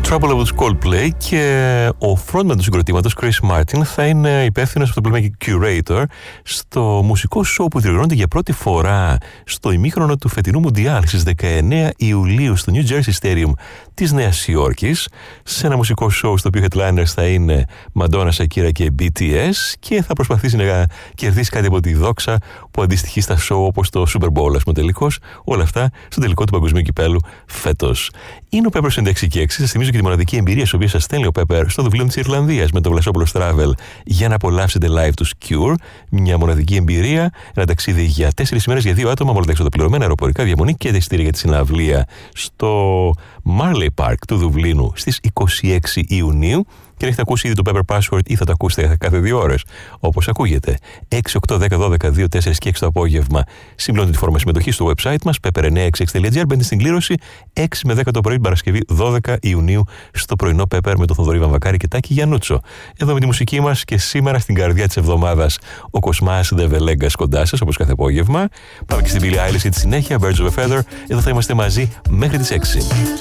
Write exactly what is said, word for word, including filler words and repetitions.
Trouble with Coldplay και ο frontman του συγκροτήματος Chris Martin θα είναι υπεύθυνος από το πλημμύκι Curator στο μουσικό σοου που διοργανώνεται για πρώτη φορά στο ημίχρονο του φετινού Μουντιάλ στις δεκαεννέα Ιουλίου στο New Jersey Stadium της Νέας Υόρκης, σε ένα μουσικό σοου στο οποίο headliners θα είναι Madonna, Shakira και μπι τι ες, και θα προσπαθήσει να κερδίσει κάτι από τη δόξα που αντιστοιχεί στα σοου όπως το Super Bowl, ας πούμε, τελικώς. Όλα αυτά στο τελικό του Παγκοσμίου Κυπέλλου φέτος. Είναι ο Pepper ενενήντα έξι και έξι. Σας θυμίζω και τη μοναδική εμπειρία στην οποία σας στέλνει ο Pepper στο Δουβλίνο της Ιρλανδίας με το Βλασόπουλος Travel για να απολαύσετε live τους Cure. Μια μοναδική εμπειρία, ένα ταξίδι για τέσσερις ημέρες για δύο άτομα, με όλα τα εξοδοπληρωμένα αεροπορικά, διαμονή και εισιτήρια για τη συναυλία στο Marley Park του Δουβλίνου στις είκοσι έξι Ιουνίου. Και αν έχετε ακούσει ήδη το Pepper Password ή θα το ακούσετε κάθε δύο ώρες, όπως ακούγεται, έξι, οκτώ, δέκα, δώδεκα, δύο, τέσσερα και έξι το απόγευμα, συμπληρώνετε τη φόρμα συμμετοχή στο website μας pepper εννιακόσια εξήντα έξι τελεία τζι άρ. Μπαίνετε στην κλήρωση έξι με δέκα το πρωί, Παρασκευή δώδεκα Ιουνίου, στο πρωινό Pepper με τον Θοδωρή Βαμβακάρη και Τάκη Γιαννούτσο. Εδώ με τη μουσική μας και σήμερα στην καρδιά της εβδομάδας ο Κοσμάς Ντεβελέγκας κοντά σας, όπως κάθε απόγευμα. Πάμε και στην Billie Eilish για τη συνέχεια, Birds of a Feather. Εδώ θα είμαστε μαζί μέχρι τις έξι.